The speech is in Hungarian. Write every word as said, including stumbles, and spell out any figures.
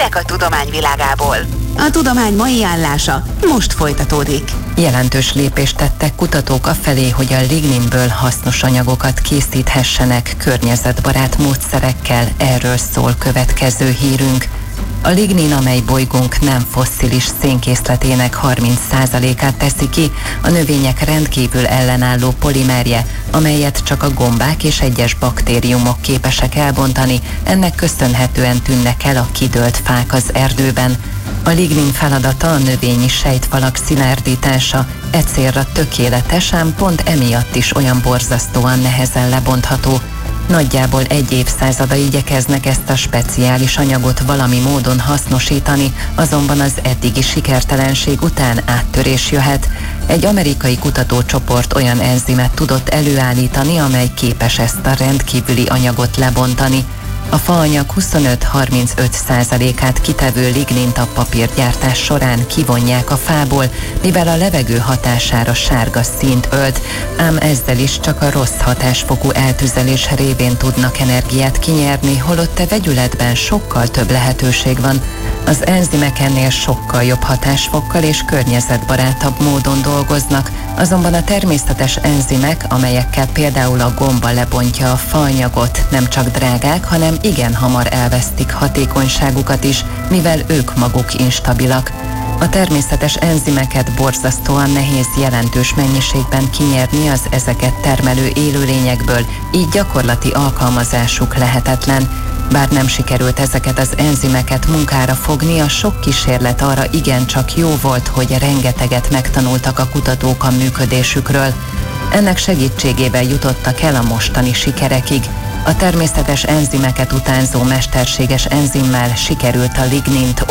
Hírek a tudomány világából. A tudomány mai állása most folytatódik. Jelentős lépést tettek kutatók afelé, hogy a ligninből hasznos anyagokat készíthessenek környezetbarát módszerekkel. Erről szól következő hírünk. A lignin, amely bolygónk nem fosszilis szénkészletének harminc százalékát teszi ki, a növények rendkívül ellenálló polimerje, amelyet csak a gombák és egyes baktériumok képesek elbontani, ennek köszönhetően tűnnek el a kidőlt fák az erdőben. A lignin feladata a növényi sejtfalak szilárdítása, e célra tökéletes, ám pont emiatt is olyan borzasztóan nehezen lebontható. Nagyjából egy évszázada igyekeznek ezt a speciális anyagot valami módon hasznosítani, azonban az eddigi sikertelenség után áttörés jöhet. Egy amerikai kutatócsoport olyan enzimet tudott előállítani, amely képes ezt a rendkívüli anyagot lebontani. A faanyag huszonöt-harmincöt százalékát kitevő lignint a papírgyártás során kivonják a fából, mivel a levegő hatására sárga színt ölt, ám ezzel is csak a rossz hatásfokú eltüzelés révén tudnak energiát kinyerni, holott a vegyületben sokkal több lehetőség van. Az enzimek ennél sokkal jobb hatásfokkal és környezetbarátabb módon dolgoznak, azonban a természetes enzimek, amelyekkel például a gomba lebontja a faanyagot, nem csak drágák, hanem igen hamar elvesztik hatékonyságukat is, mivel ők maguk instabilak. A természetes enzimeket borzasztóan nehéz jelentős mennyiségben kinyerni az ezeket termelő élőlényekből, így gyakorlati alkalmazásuk lehetetlen. Bár nem sikerült ezeket az enzimeket munkára fogni, a sok kísérlet arra igencsak jó volt, hogy rengeteget megtanultak a kutatók a működésükről. Ennek segítségével jutottak el a mostani sikerekig. A természetes enzimeket utánzó mesterséges enzimmel sikerült a lignint